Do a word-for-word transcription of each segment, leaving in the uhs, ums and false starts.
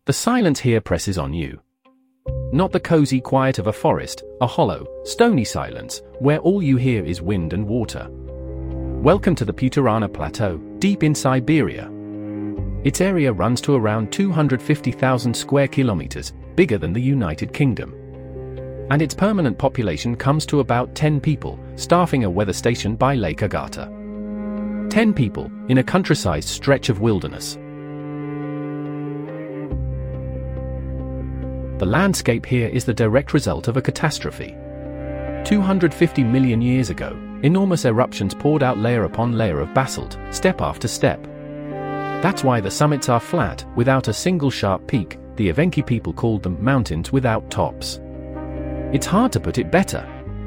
The silence here presses on you. Not the cozy quiet of a forest, a hollow, stony silence, where all you hear is wind and water. Welcome to the Putorana Plateau, deep in Siberia. Its area runs to around two hundred fifty thousand square kilometers, bigger than the United Kingdom. And its permanent population comes to about ten people, staffing a weather station by Lake Agata. ten people, in a countryside stretch of wilderness. The landscape here is the direct result of a catastrophe. two hundred fifty million years ago, enormous eruptions poured out layer upon layer of basalt, step after step. That's why the summits are flat, without a single sharp peak. The Evenki people called them mountains without tops. It's hard to put it better.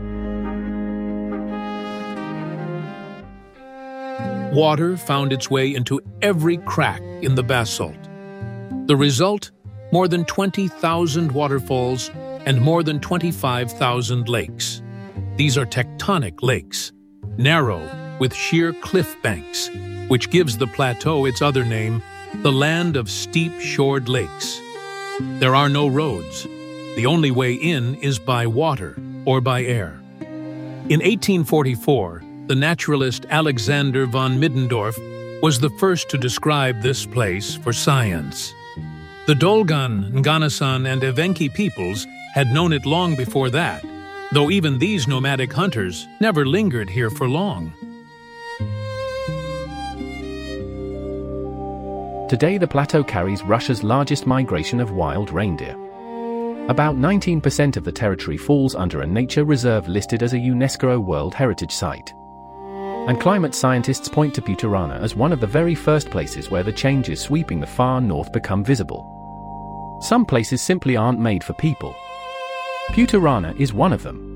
Water found its way into every crack in the basalt. The result? More than twenty thousand waterfalls and more than twenty-five thousand lakes. These are tectonic lakes, narrow with sheer cliff banks, which gives the plateau its other name, the land of steep-shored lakes. There are no roads. The only way in is by water or by air. In eighteen forty-four, the naturalist Alexander von Middendorf was the first to describe this place for science. The Dolgan, Nganasan, and Evenki peoples had known it long before that, though even these nomadic hunters never lingered here for long. Today the plateau carries Russia's largest migration of wild reindeer. About nineteen percent of the territory falls under a nature reserve listed as a UNESCO World Heritage Site. And climate scientists point to Putorana as one of the very first places where the changes sweeping the far north become visible. Some places simply aren't made for people. Putorana is one of them.